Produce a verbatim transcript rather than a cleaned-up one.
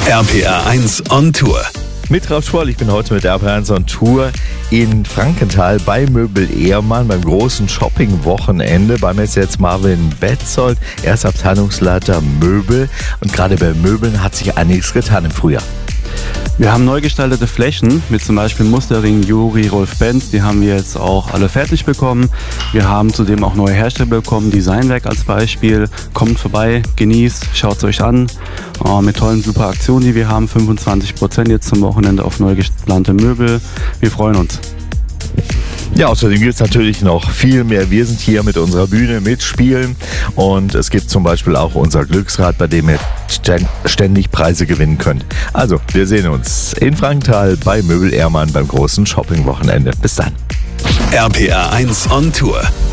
R P R eins on Tour. Mit Ralf Schwoll, ich bin heute mit R P R eins on Tour in Frankenthal bei Möbel Ehrmann beim großen Shopping-Wochenende. Bei mir ist jetzt Marvin Betzold, er ist Abteilungsleiter Möbel und gerade bei Möbeln hat sich einiges getan im Frühjahr. Wir haben neu gestaltete Flächen, mit zum Beispiel Musterring, Juri, Rolf-Benz, die haben wir jetzt auch alle fertig bekommen. Wir haben zudem auch neue Hersteller bekommen, Designwerk als Beispiel. Kommt vorbei, genießt, schaut es euch an. Äh, mit tollen super Aktionen, die wir haben, fünfundzwanzig Prozent jetzt zum Wochenende auf neu geplante Möbel. Wir freuen uns. Ja, außerdem gibt es natürlich noch viel mehr. Wir sind hier mit unserer Bühne mitspielen und es gibt zum Beispiel auch unser Glücksrad, bei dem ihr ständig Preise gewinnen könnt. Also, wir sehen uns in Frankenthal bei Möbel Ehrmann beim großen Shopping-Wochenende. Bis dann. R P R eins on Tour.